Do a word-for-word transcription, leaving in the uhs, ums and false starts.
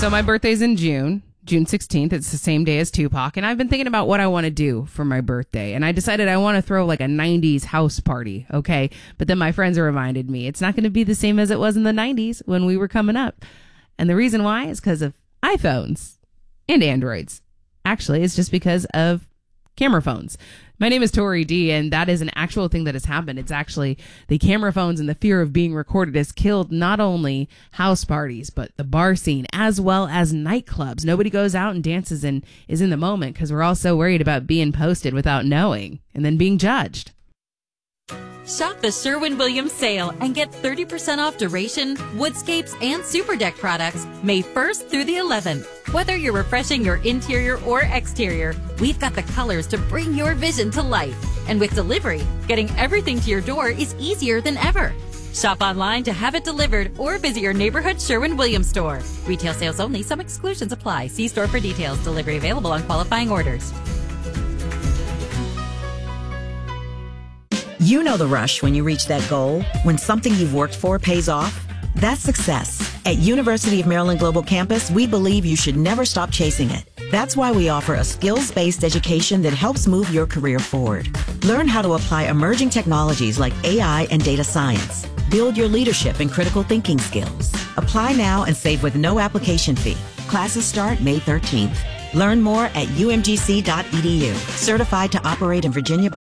So my birthday's in June, June sixteenth. It's the same day as Tupac. And I've been thinking about what I want to do for my birthday. And I decided I want to throw like a nineties house party. Okay. But then my friends reminded me it's not going to be the same as it was in the nineties when we were coming up. And the reason why is because of iPhones and Androids. Actually, it's just because of camera phones. My name is Tori D, and that is an actual thing that has happened. It's actually the camera phones and the fear of being recorded has killed not only house parties, but the bar scene, as well as nightclubs. Nobody goes out and dances and is in the moment because we're all so worried about being posted without knowing and then being judged. Shop the Sherwin-Williams sale and get thirty percent off Duration, Woodscapes, and Super Deck products May first through the eleventh. Whether you're refreshing your interior or exterior, we've got the colors to bring your vision to life. And with delivery, getting everything to your door is easier than ever. Shop online to have it delivered or visit your neighborhood Sherwin-Williams store. Retail sales only. Some exclusions apply. See store for details. Delivery available on qualifying orders. You know the rush when you reach that goal, when something you've worked for pays off. That's success. At University of Maryland Global Campus, we believe you should never stop chasing it. That's why we offer a skills-based education that helps move your career forward. Learn how to apply emerging technologies like A I and data science. Build your leadership and critical thinking skills. Apply now and save with no application fee. Classes start May thirteenth. Learn more at u m g c dot e d u. Certified to operate in Virginia.